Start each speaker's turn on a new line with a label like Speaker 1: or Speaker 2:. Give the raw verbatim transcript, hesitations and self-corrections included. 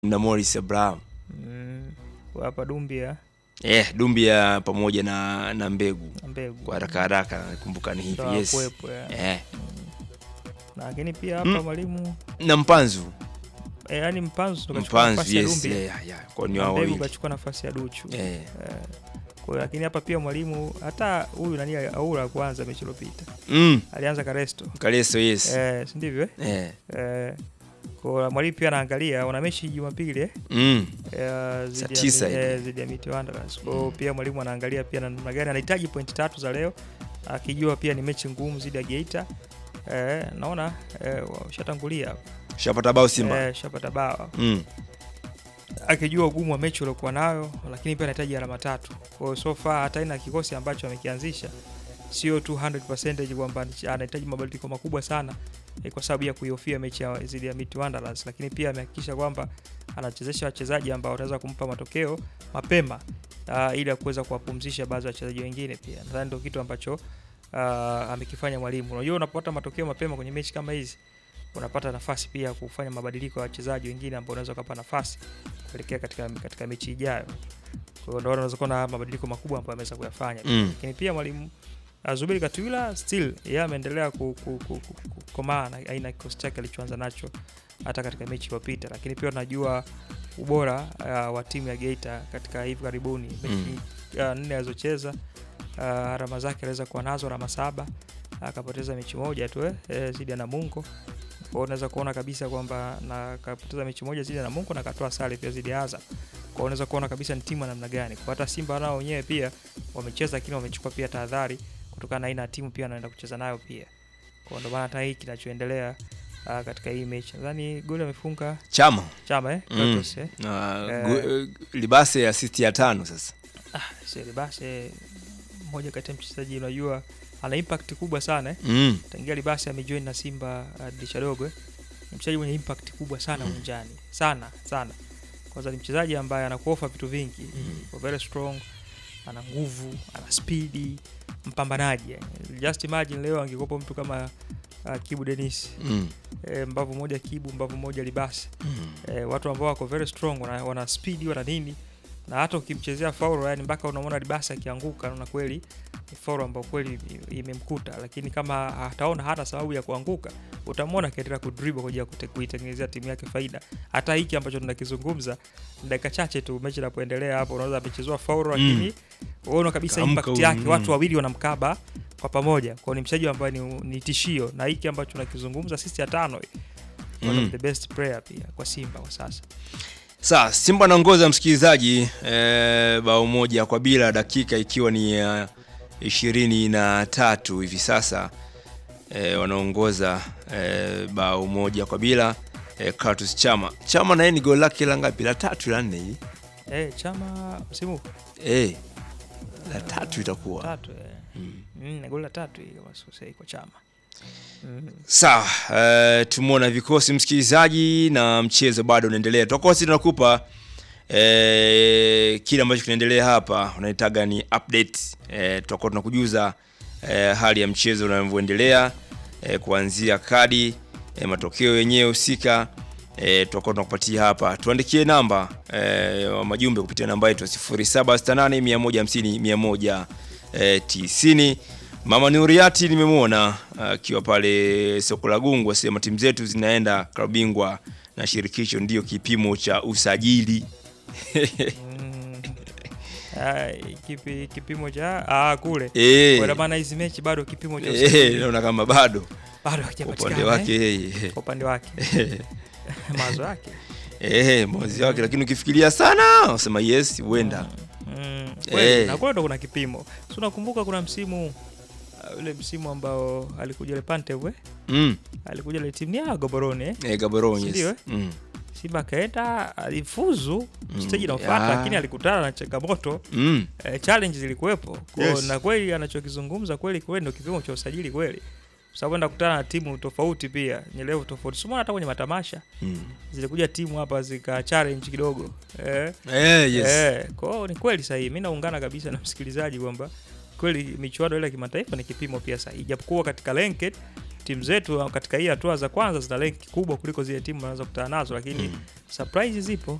Speaker 1: na Morris Abraham.
Speaker 2: Mm. Hapa Dumbia.
Speaker 1: Eh, Dumbia pamoja na na Mbegu.
Speaker 2: Mbegu.
Speaker 1: Kwa haraka haraka nakumbuka ni hivi. Yes.
Speaker 2: Kuepo, ya.
Speaker 1: Eh.
Speaker 2: Mm. Lakini pia hapa
Speaker 1: mm.
Speaker 2: mwalimu
Speaker 1: na Mpanzu.
Speaker 2: Eh, yani Mpanzu ndo kachukua nafasi ya Dumbia.
Speaker 1: Yes, yeah, yeah. Kwa ni wao
Speaker 2: Mbegu kachukua nafasi ya Duchu.
Speaker 1: Eh.
Speaker 2: Eh. Kwa lakini hapa pia mwalimu hata huyu nani Aura kwanza mechi iliyopita.
Speaker 1: Mm.
Speaker 2: Alianza Karesto.
Speaker 1: Karesto, yes.
Speaker 2: Eh, si ndivyo eh?
Speaker 1: Eh.
Speaker 2: Eh. Kwa mwalimu pia anaangalia wana mechi Jumapili eh.
Speaker 1: Mm.
Speaker 2: Eh, zidi ya zidi ya Miti Wanderers. Kwa mm. pia mwalimu anaangalia pia namna gani anahitaji point tatu za leo. Akijua pia ni mechi ngumu zidi ya Geita. Eh, naona eh, washatangulia hapo.
Speaker 1: Shapata bao Simba.
Speaker 2: Eh, shapata bao.
Speaker 1: Mm.
Speaker 2: Akijua ugumu wa mechi uliokuwa nayo, lakini pia anahitaji alama tatu. Kwa hiyo so far hata ina kikosi ambacho amekianzisha sio tu one hundred percent kwamba anahitaji mabadiliko makubwa sana eh, kwa sababu ya kuihofia mechi ya zidi ya Miti Wanderers, lakini pia amehakikisha kwamba anachezesha wachezaji ambao wataweza kumpa matokeo mapema uh, ili kuweza kuwapumzisha baadhi ya wachezaji wengine pia. Nadhani ndio kitu ambacho uh, amekifanya mwalimu. Unajua unapopata matokeo mapema kwenye mechi kama hizi unapata nafasi pia kufanya mabadiliko ya wachezaji wengine ambao unaweza kupata nafasi kuelekea katika katika mechi ijayo. Kwa hiyo ndio unaweza kuona mabadiliko makubwa ambayo ameweza kuyafanya.
Speaker 1: Mm.
Speaker 2: Lakini pia mwalimu Zuberi Katwila still yeye ameendelea kukomaa na aina kikosi chake alichoanza nacho hata katika mechi iliyopita, lakini pia tunajua ubora uh, wa timu ya Geita katika hivi karibuni mechi mm. uh, nne alizocheza uh, alama zake aliweza kuwa nazo alama saba, akapoteza mechi moja tu eh zidi ya Namungo. Kwa hiyo unaweza kuona kabisa kwamba na akapoteza mechi moja zidi ya Namungo na akatoa sare pia zidi ya Azam. Kwa hiyo unaweza kuona kabisa ni timu namna gani. Kwa hata Simba nao wenyewe pia wamecheza, lakini wamechukua pia tahadhari kutokana na aina ya timu pia anaenda kucheza nayo pia. Kwa ndio maana hata hiki kinachoendelea uh, katika hii mechi. Nadhani goli amefunga
Speaker 1: Chama.
Speaker 2: Chama eh?
Speaker 1: Mm.
Speaker 2: Kratos, eh?
Speaker 1: Uh, uh, Libase assist ya tano sasa.
Speaker 2: Ah, si Libase mmoja kati ya mchezaji unajua ana impact kubwa sana eh.
Speaker 1: Mm.
Speaker 2: Tangia Libase amejoin na Simba uh, dirisha dogo eh. Ni mchezaji mwenye impact kubwa sana uwanjani. Mm. Sana, sana. Kwanza ni mchezaji ambaye anakuofa vitu vingi. Mm. Very strong, ana nguvu, ana speed, mpambanaji. Just imagine leo angekuwa mtu kama uh, Kibu Dennis.
Speaker 1: Mm.
Speaker 2: E, mbavu moja Kibu, mbavu moja Libase.
Speaker 1: Mm.
Speaker 2: E, watu ambao wako very strong, wana, wana speed, wana nini. Na hata ukimchezea foul yani mpaka unamwona Libase akianguka na kweli ni foul ambayo kweli imemkuta, lakini kama hataona hata sababu ya kuanguka utamwona akiendelea kudribble kwa ajili ya kuitengenezea timu yake faida. Hata hiki ambacho tunakizungumza dakika chache tu mechi inapoendelea hapo unaweza amechezwa foul lakini unaona mm. kabisa Kamka impact yake, watu wawili wanamkaba kwa pamoja. Kwa ni mchezaji ambaye ni, ni tishio, na hiki ambacho tunakizungumza sisi ya tano one mm. of the best player pia kwa Simba kwa sasa.
Speaker 1: Sasa Simba anaongoza msikilizaji eh, bao moja kwa bila, dakika ikiwa ni uh, ishirini na tatu hivi sasa. Eh, wanaongoza eh, bao moja kwa bila eh, Kratos Chama. Chama na yeye ni goli lake la ngapi? La tatu la nne hii.
Speaker 2: Eh, Chama msimu.
Speaker 1: Eh. La tatu itakuwa.
Speaker 2: Tatu eh. Mm. Mm, goli la tatu hii kama sio kwa Chama. Mm.
Speaker 1: Sawa, uh, tumeona vikosi msikilizaji na mchezo bado unaendelea. Tukosi tunakupa eh kile ambacho kinaendelea hapa, unahitaga ni update. Eh tutakuwa tunakujuza eh, hali ya mchezo unavyoendelea eh, kuanzia kadi eh, matokeo yenyewe husika eh, tutakuwa tunakupatia hapa. Tuandikie namba eh, wa majumbe kupitia namba yetu sifuri saba sita nane mia moja hamsini mia moja tisini. Mama Nuriati nimemuona akiwa uh, pale soko la Gungu, asema timu zetu zinaenda klabu bingwa na shirikisho ndio kipimo cha usajili.
Speaker 2: mm. Ai, kipi kipimo cha ah kule.
Speaker 1: E.
Speaker 2: Kwa maana hizi mechi bado kipimo cha usajili.
Speaker 1: Eh, naona kama bado.
Speaker 2: Bado hakijapatikana.
Speaker 1: Upande wake yeye.
Speaker 2: Kwa upande wake. Mawazo yake.
Speaker 1: Eh, mawazo yake, lakini ukifikiria sana unasema yes, huenda.
Speaker 2: Mm. Kweli, na kwa ndo kuna kipimo. Si unakumbuka kuna msimu ule msimu ambao alikuja ile Pantev
Speaker 1: mm.
Speaker 2: alikuja ile timu ya Gaborone eh,
Speaker 1: eh Gaborone yes.
Speaker 2: Eh?
Speaker 1: mm.
Speaker 2: Simba kaenda alifuzu mm. stage inayofuata, lakini alikutana na changamoto
Speaker 1: mm.
Speaker 2: eh, challenge zilikuwepo kwa
Speaker 1: yes.
Speaker 2: na kweli anachokizungumza kweli kweli ndio kipimo cha usajili kweli, sababu enda kukutana na timu tofauti pia nye level tofauti. Sio hata kwenye matamasha mm. zilikuja timu hapa zika challenge kidogo eh
Speaker 1: eh yes
Speaker 2: eh kwa ni kweli sahihi. Mimi naungana kabisa na msikilizaji kwamba kweli michuano ile ya kimataifa ni kipimo pia sahihi, japokuwa katika ranked timu zetu katika hii hatua za kwanza zina rank kubwa kuliko zile timu wanaweza kukutana nazo, lakini
Speaker 1: Mm.
Speaker 2: surprise zipo.